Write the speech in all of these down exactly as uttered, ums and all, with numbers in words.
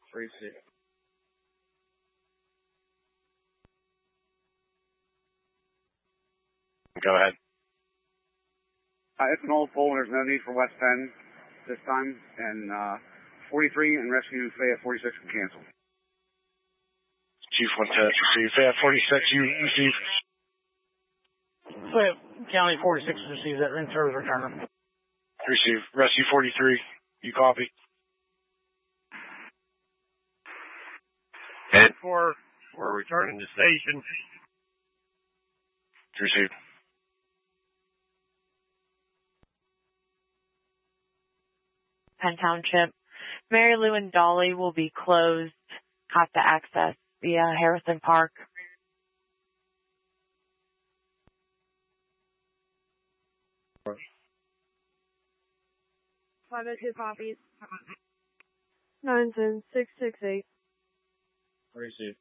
Receive. Go ahead. Uh, it's an old pole. There's no need for West ten this time. And uh, forty-three and rescue Fayette forty-six can cancel. Chief one ten, receive. Fayette forty-six, you receive. Fayette County forty-six receives that in-service returner. Receive. Rescue forty-three, you copy. ten four, we're returning to station. Receive. Penn Township. Mary Lou and Dolly will be closed. Have to access via Harrison Park. five oh two copies. nine ten six six eight. Receive.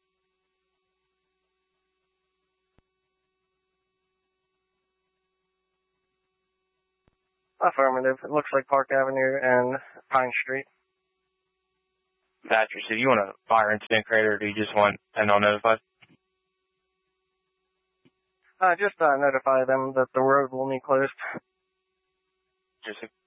Affirmative. It looks like Park Avenue and Pine Street. Thatcher, so you want a fire incident creator, or do you just want an notified? Uh, just uh, notify them that the road will be closed. Just a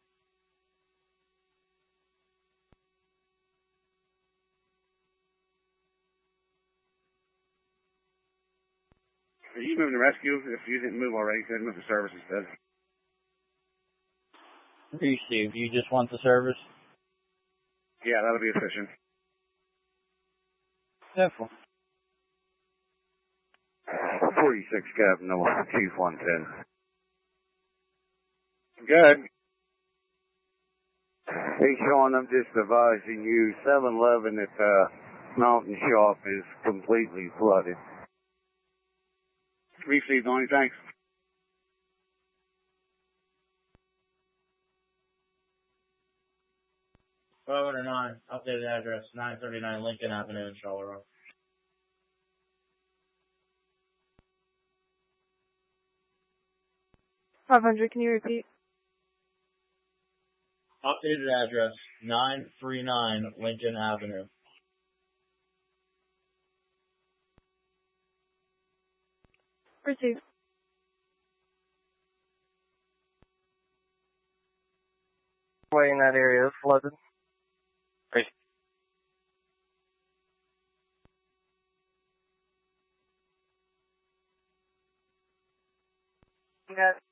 You move the rescue. If you didn't move already, go ahead and move the service instead. Receive. You just want the service? Yeah, that'll be efficient. Careful. forty-six, Captain, no, Chief one ten. Good. Hey, Sean, I'm just advising you, seven eleven at uh, Mountain Shop is completely flooded. Received, Donnie, thanks. five oh nine, updated address, nine thirty-nine Lincoln Avenue in Charleroi. five hundred, can you repeat? Updated address, nine thirty-nine Lincoln Avenue. Received. Way in that area is flooded. Yeah.